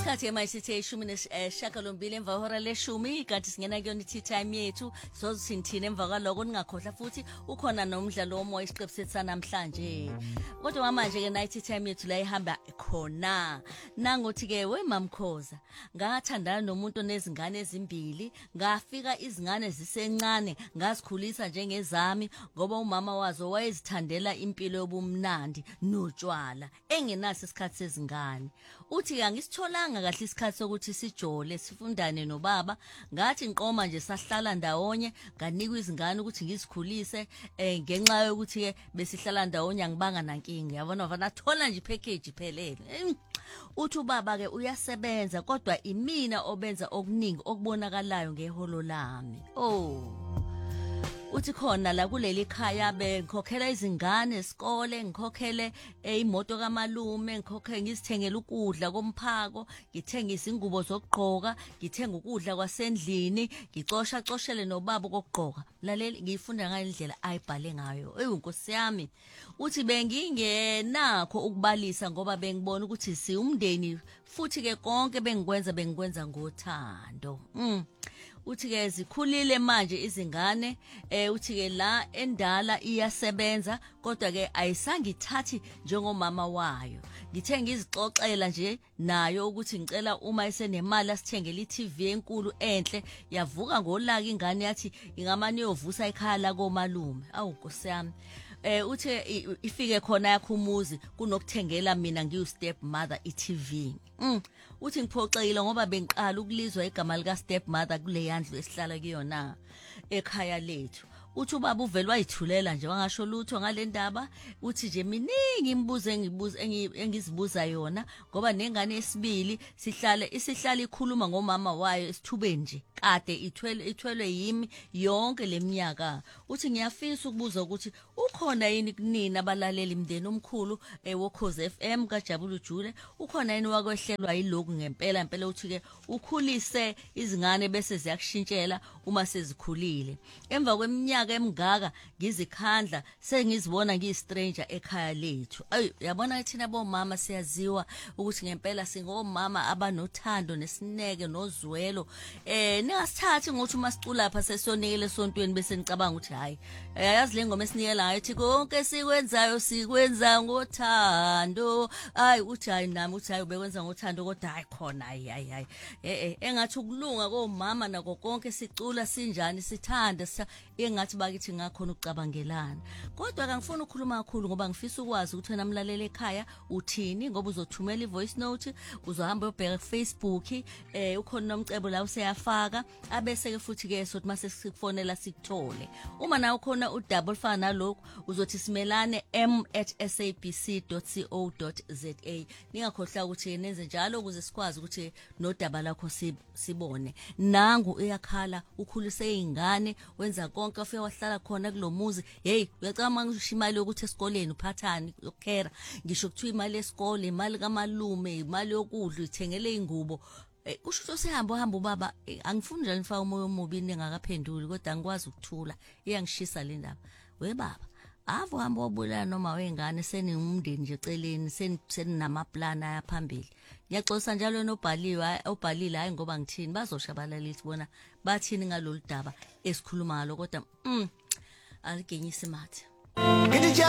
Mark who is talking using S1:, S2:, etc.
S1: Isikhathi manje sithe ishumi nesishiyagalombili emva kwehora leshumi kanti singena kuyona tea time yethu sozithini emva kwaloko ningakhohlwa futhi ukhona nomdlalo womoya isiqephu sethu sanamhlanje. Kodwa manje ke night time yethu la ihamba khona. Nangothi ke wemamkhoza ngathandana nomuntu onezingane ezimbili ngafika izingane zisencane ngazikhulisa njengezami ngoba umama wazo wayezithandela impilo yobumnandi notshwala engenaso isikhathi sezingane. Uthi angisitholanga kahle isikhathi sokuthi sijole sifundane nobaba ngathi nqoma nje sahlala ndawonye nganikwa izingane ukuthi ngizikhulise ngenxa yokuthi ke besihlala ndawonye angibanga nankinga yabona vanathola nje ipackage iphelele. Uthi ubaba ke uyasebenza kodwa imina obenza okuningi okubonakalayo ngeholo lami. Uthi khona la kuleli khaya ngikhokhela izingane esikole ngikhokhele imoto kamalume ngikhokhele ngizithengela ukudla komphako ngithengisa ingubo zokugqoka ngithenga ukudla kwasendlini coshele nobaba kokugqoka laleli ngiyifunda ngalendlela ayibhale ngayo Nkosi yami uthi bengingenakho ukubalisa ngoba bengibona ukuthi si umndeni futhi ke konke bengikwenza ngothando uthi ke zikhulile manje izingane uthi ke la endala iyasebenza kodwa ke ayisangithathi njengomama wayo ngithe ngizixoxela nje nayo ukuthi ngicela uma isenemali asithengele iTV enkulu enhle yavuka ngolaka ingane yathi ingamani yovusa ekhaya la komalume Nkosi yami uthi ifike khona yakho umuzi kunokuthengela mina ngiyu step mother iTV uthi ngiphoxekile ngoba bengiqala ukulizwa igama lika step mother kule yandlu esihlala kuyona ekhaya lethu uthi ubaba uvela wayithulela nje wangasho lutho ngalendaba uthi nje miningi imibuzo engizibuza yona ngoba nengane esibili isihlala ikhuluma ngomama wayo esithubeni nje kade ithwelwe yimi yonke leminyaka uthi ngiyafisa ukubuza ukuthi ukhona yini kunina abalaleli imndeni omkhulu woKhozi FM kaJabulu Jule ukhona yini wakwehlelwa yiloku ngempela uthi ke ukhulise izingane bese ziyakushintshela uma sezikhulile emva kweminyaka emingaka ngizikhandla sengizibona ngiyistranger ekhaya lethu yabona thina bomama siyaziwa ukuthi ngempela singomama abanothando nesineke nozwelo ningasithathi ngokuthi masicula lapha sesonikele esontweni bese nicabanga ukuthi hayi yazi le ngoma esinikela ethi konke sikwenza ngothando uthi hayi nami uthi hayi bekwenza ngothando kodwa hayi khona hayi engathi ukulunga komama nako konke sicula sinjani sithanda engathi bakithi ngakhona ukucabangelana kodwa akangifuni ukukhuluma kakhulu ngoba ngifisa ukwazi ukuthi wena mlaleli ekhaya uthini ngoba uzothumela ivoice note uzohamba uyobheka kuFacebook ukhona nomcebo la useyafaka abese ke futhi ke sothi mase sikufonela sikuthole uma nawe khona udouble fana nalokho uzothi simelane m@sabc.co.za ningakhohlwa ukuthi nenze njalo ukuze sikwazi ukuthi nodaba lakho sibone nangu uyakhala ukhulise izingane wenza konke afike wahlala khona kulomuzi uyacama ngisho imali yokuthi esikoleni uphathani yokukhera ngisho kuthiwa imali yesikole imali kamalume imali yokudla ithengele ingubo kusho ukuthi sehamba ubaba angifuni njalo nifaka umoya omubi ningakaphenduli kodwa ngikwazi ukuthula iyangishisa le ndaba baba avo hamba obulala noma wengane seningumndeni nje eceleni seninamaplana ayaphambili ngiyaxolisa njalo obhalile hayi ngoba ngithini bazoshabalala bona bathini ngalolu daba esikhuluma ngalo kodwa aligenyisa imathe